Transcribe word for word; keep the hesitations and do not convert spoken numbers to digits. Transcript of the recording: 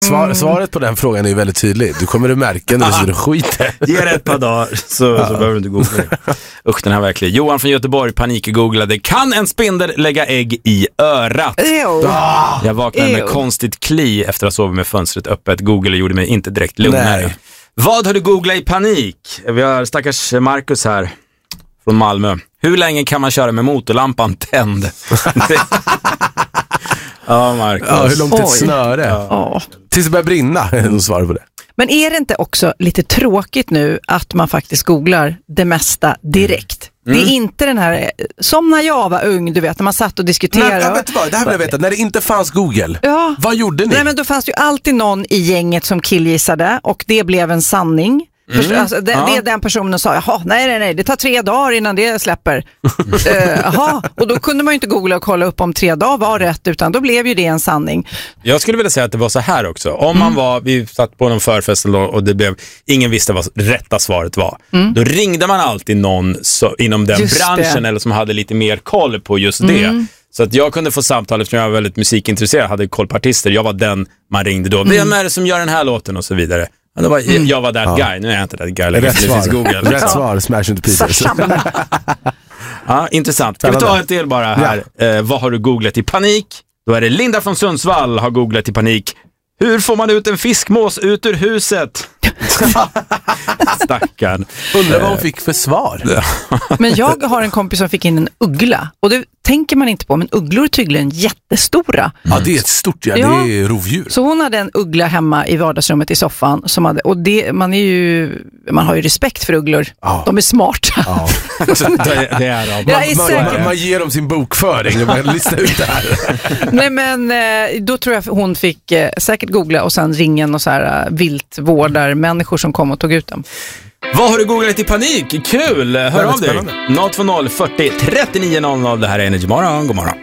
Svar, svaret på den frågan är ju väldigt tydligt. Du kommer att märka när du sitter och skiter. Ge det ett par dagar så, ja. så behöver du inte googla det. Usch, den här verkligen. Johan från Göteborg panikgooglade. Kan en spindel lägga ägg i örat? Ah. Jag vaknade Ew. med konstigt kli efter att ha sovit med fönstret öppet. Google gjorde mig inte direkt lugnare. Nej. Vad har du googlat i panik? Vi har stackars Marcus här från Malmö. Hur länge kan man köra med motorlampan tänd? Ja, Marcus. Ja, hur långt är ett snöre? Ja. Tills det börjar brinna, är svar på det. Men är det inte också lite tråkigt nu att man faktiskt googlar det mesta direkt? Mm. Det är inte den här, som när jag var ung, du vet, när man satt och diskuterade. Nej, vet du vad, det här vill jag veta, när det inte fanns Google, ja. vad gjorde ni? Nej, men då fanns det ju alltid någon i gänget som killgissade och det blev en sanning. Mm. Alltså, det, ja. det är den personen sa, jaha, nej, nej, nej, det tar tre dagar innan det släpper. Jaha, uh, och då kunde man ju inte googla och kolla upp om tre dagar var rätt, utan då blev ju det en sanning. Jag skulle vilja säga att det var så här också. Om man var, vi satt på någon förfest och det blev, ingen visste vad rätta svaret var. Mm. Då ringde man alltid någon så, inom den just branschen det. Eller som hade lite mer koll på just det. Mm. Så att jag kunde få samtal eftersom jag var väldigt musikintresserad, hade koll på artister. Jag var den man ringde då. Mm. Vem är det som gör den här låten och så vidare. Ja, var, mm. Jag var that ja. guy, nu är jag inte that guy. Rätt svar, Google. Rätt svar, smash into pieces. Ja, intressant. Ska vi ta ett del bara här. Ja. Eh, vad har du googlat i panik? Då är det Linda från Sundsvall har googlat i panik. Hur får man ut en fiskmås ut ur huset? Stackarn. Undrar vad hon fick för svar. Men jag har en kompis som fick in en uggla. Och det tänker man inte på, men ugglor är tydligen jättestora. Mm. Ja, det är ett stort, ja, det är rovdjur. Så hon hade en uggla hemma i vardagsrummet i soffan. Som hade, och det, man, är ju, man har ju respekt för ugglor. Ja. De är smarta. Ja. det, det är de. Man, man, man, man ger dem sin bokföring och man listar ut det här. Nej, men då tror jag hon fick eh, säkert googla och sen ringen och så här uh, viltvårdar människor som kom och tog ut dem. Vad har du googlat i panik? Kul! Hör av dig. noll två noll fyrtio trettionio noll noll. Det här är Energy Morgon. God morgon.